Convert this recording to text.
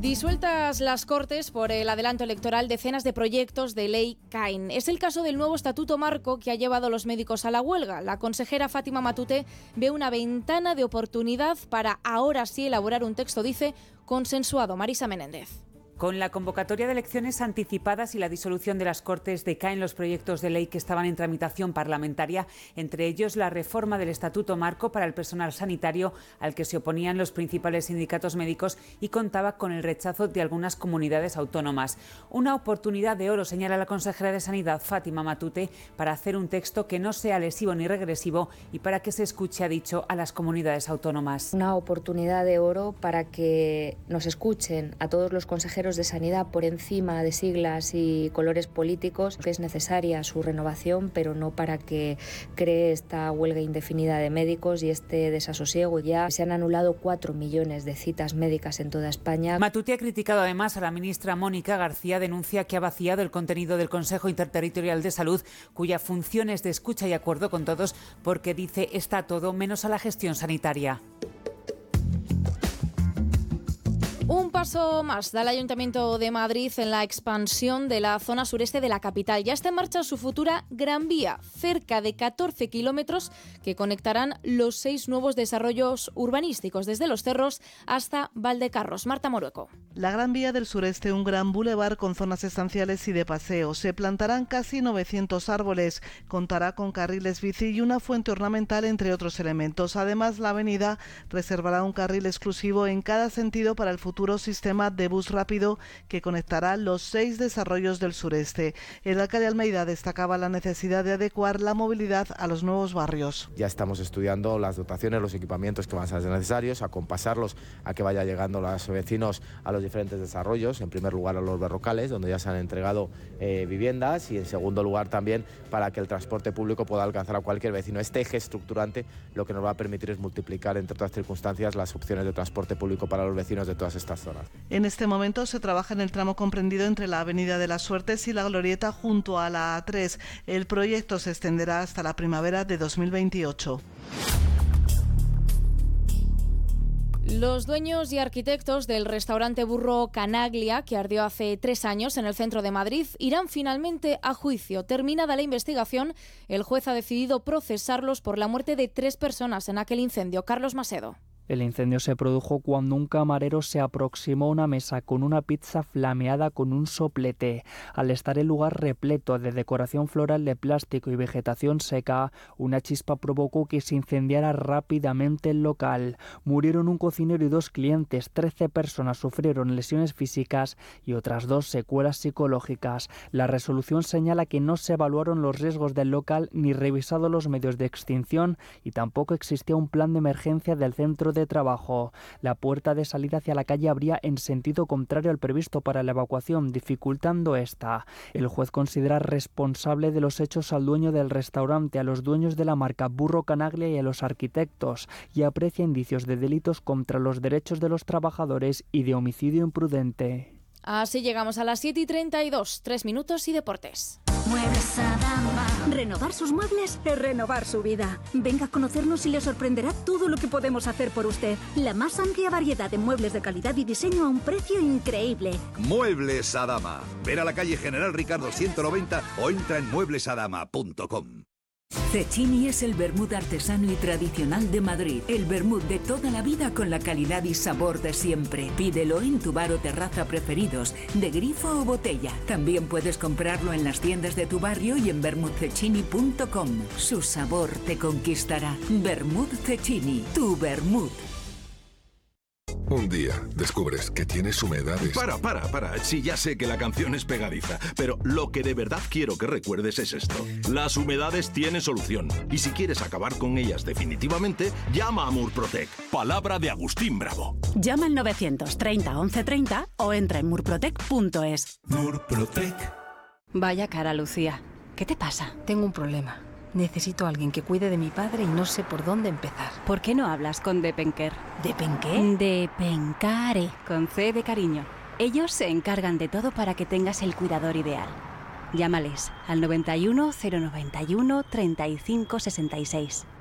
Disueltas las Cortes por el adelanto electoral, decenas de proyectos de ley caen. Es el caso del nuevo Estatuto Marco que ha llevado a los médicos a la huelga. La consejera Fátima Matute ve una ventana de oportunidad para ahora sí elaborar un texto, dice, consensuado. Marisa Menéndez. Con la convocatoria de elecciones anticipadas y la disolución de las Cortes, decaen los proyectos de ley que estaban en tramitación parlamentaria, entre ellos la reforma del Estatuto Marco para el personal sanitario, al que se oponían los principales sindicatos médicos y contaba con el rechazo de algunas comunidades autónomas. Una oportunidad de oro, señala la consejera de Sanidad, Fátima Matute, para hacer un texto que no sea lesivo ni regresivo y para que se escuche, ha dicho, a las comunidades autónomas. Una oportunidad de oro para que nos escuchen a todos los consejeros de sanidad por encima de siglas y colores políticos, que es necesaria su renovación, pero no para que cree esta huelga indefinida de médicos y este desasosiego. Ya se han anulado 4 millones de citas médicas en toda España. Matute ha criticado además a la ministra Mónica García, denuncia que ha vaciado el contenido del Consejo Interterritorial de Salud, cuya función es de escucha y acuerdo con todos, porque dice está todo menos a la gestión sanitaria. Un paso más da el Ayuntamiento de Madrid en la expansión de la zona sureste de la capital. Ya está en marcha su futura Gran Vía, cerca de 14 kilómetros que conectarán los 6 nuevos desarrollos urbanísticos, desde Los Cerros hasta Valdecarros. Marta Morueco. La Gran Vía del Sureste, un gran bulevar con zonas estanciales y de paseo. Se plantarán casi 900 árboles, contará con carriles bici y una fuente ornamental, entre otros elementos. Además, la avenida reservará un carril exclusivo en cada sentido para el futuro sistema de bus rápido que conectará los 6 desarrollos del sureste. El alcalde Almeida destacaba la necesidad de adecuar la movilidad a los nuevos barrios. Ya estamos estudiando las dotaciones, los equipamientos que van a ser necesarios, acompasarlos a que vaya llegando los vecinos a los diferentes desarrollos, en primer lugar a los berrocales, donde ya se han entregado viviendas, y en segundo lugar también para que el transporte público pueda alcanzar a cualquier vecino. Este eje estructurante lo que nos va a permitir es multiplicar, entre otras circunstancias, las opciones de transporte público para los vecinos de todas estas zonas. En este momento se trabaja en el tramo comprendido entre la Avenida de las Suertes y la Glorieta junto a la A3. El proyecto se extenderá hasta la primavera de 2028. Los dueños y arquitectos del restaurante Burro Canaglia, que ardió hace 3 años en el centro de Madrid, irán finalmente a juicio. Terminada la investigación, el juez ha decidido procesarlos por la muerte de 3 personas en aquel incendio. Carlos Masedo. El incendio se produjo cuando un camarero se aproximó a una mesa con una pizza flameada con un soplete. Al estar el lugar repleto de decoración floral de plástico y vegetación seca, una chispa provocó que se incendiara rápidamente el local. Murieron un cocinero y 2 clientes, 13 personas sufrieron lesiones físicas y otras 2 secuelas psicológicas. La resolución señala que no se evaluaron los riesgos del local ni revisado los medios de extinción y tampoco existía un plan de emergencia del centro de trabajo. La puerta de salida hacia la calle abría en sentido contrario al previsto para la evacuación, dificultando esta. El juez considera responsable de los hechos al dueño del restaurante, a los dueños de la marca Burro Canaglia y a los arquitectos, y aprecia indicios de delitos contra los derechos de los trabajadores y de homicidio imprudente. Así llegamos a las 7:32, 3 minutos y deportes. Muebles Adama. Renovar sus muebles es renovar su vida. Venga a conocernos y le sorprenderá todo lo que podemos hacer por usted. La más amplia variedad de muebles de calidad y diseño a un precio increíble. Muebles Adama. Ven a la calle General Ricardo 190 o entra en mueblesadama.com. Cecchini es el vermut artesano y tradicional de Madrid. El vermut de toda la vida con la calidad y sabor de siempre. Pídelo en tu bar o terraza preferidos, de grifo o botella. También puedes comprarlo en las tiendas de tu barrio y en vermutcecchini.com. Su sabor te conquistará. Vermut Cecchini, tu vermut. Un día descubres que tienes humedades. Para. Sí, ya sé que la canción es pegadiza, pero lo que de verdad quiero que recuerdes es esto. Las humedades tienen solución. Y si quieres acabar con ellas definitivamente, llama a Murprotec. Palabra de Agustín Bravo. Llama al 930 1130 o entra en murprotec.es. Murprotec. Vaya cara, Lucía. ¿Qué te pasa? Tengo un problema. Necesito a alguien que cuide de mi padre y no sé por dónde empezar. ¿Por qué no hablas con Depenker? ¿Depenqué? Depencare, con C de cariño. Ellos se encargan de todo para que tengas el cuidador ideal. Llámales al 91 091 35 66.